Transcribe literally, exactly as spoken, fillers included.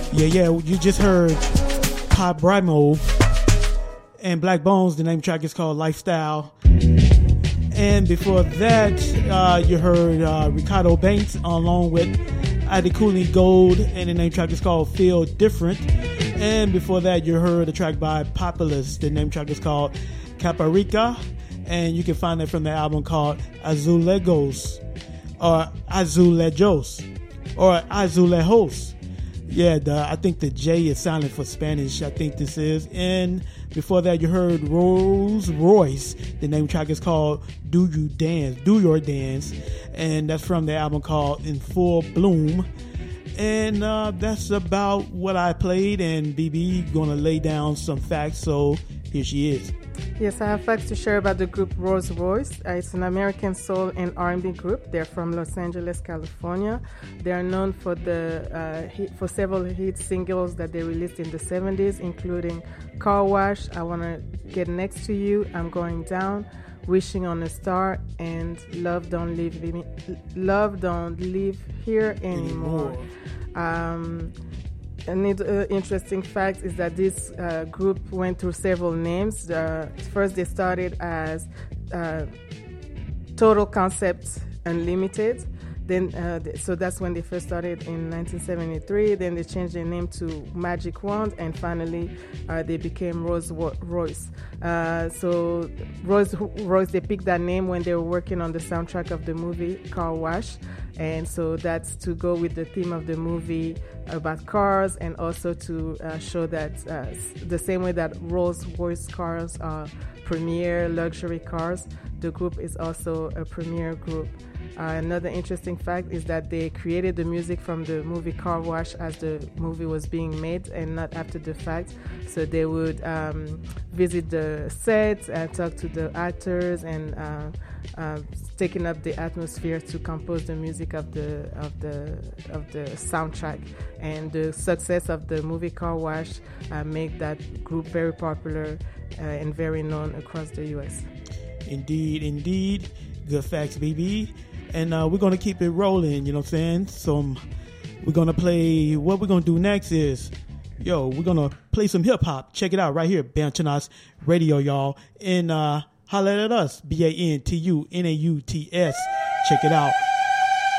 Yeah, yeah, you just heard Pop Brimo and Black Bones. The name of the track is called Lifestyle. And before that, uh, you heard uh, Ricardo Banks along with Adekunle Gold, and the name of the track is called Feel Different. And before that, you heard a track by Populous. The name of the track is called Caparica, and you can find that from the album called Azulejos, or Azulejos, or Azulejos. Yeah, the, I think the J is silent for Spanish. I think this is. And before that, you heard Rolls Royce. The name of the track is called Do You Dance, Do Your Dance. And that's from the album called In Full Bloom. And uh, that's about what I played. And B B gonna lay down some facts. So here she is. Yes, I have facts to share about the group Rolls Royce. Uh, it's an American soul and R and B group. They're from Los Angeles, California. They are known for the uh, hit, for several hit singles that they released in the seventies, including Car Wash, I Wanna Get Next to You, I'm Going Down, Wishing on a Star, and Love Don't Leave Me, Love Don't Live Here Anymore. Um, An uh, interesting fact is that this uh, group went through several names. Uh, first, they started as uh, Total Concept Unlimited. Then, uh, so that's when they first started in nineteen seventy-three. Then they changed their name to Magic Wand, and finally uh, they became Rolls Royce. Uh, so Rolls Royce, they picked that name when they were working on the soundtrack of the movie Car Wash, and so that's to go with the theme of the movie about cars, and also to uh, show that uh, the same way that Rolls Royce cars are premier luxury cars, the group is also a premier group. Uh, another interesting fact is that they created the music from the movie Car Wash as the movie was being made and not after the fact. So they would um, visit the set and talk to the actors and uh, uh, taking up the atmosphere to compose the music of the of the of the soundtrack. And the success of the movie Car Wash uh, made that group very popular uh, and very known across the U S. Indeed, indeed. Good facts, B B. And uh, we're going to keep it rolling, you know what I'm saying? So um, we're going to play, what we're going to do next is, yo, we're going to play some hip-hop. Check it out right here, Bantunas Radio, y'all. And uh, holler at us, B A N T U N A U T S. Check it out.